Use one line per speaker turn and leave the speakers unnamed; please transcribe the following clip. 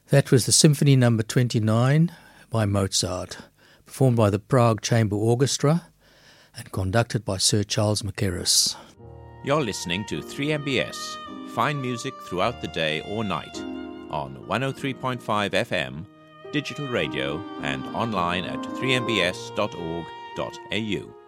That was the Symphony No. 29 by Mozart, performed by the Prague Chamber Orchestra and conducted by Sir Charles Mackerras.
You're listening to 3MBS, fine music throughout the day or night, on 103.5 FM, digital radio and online at 3mbs.org.au.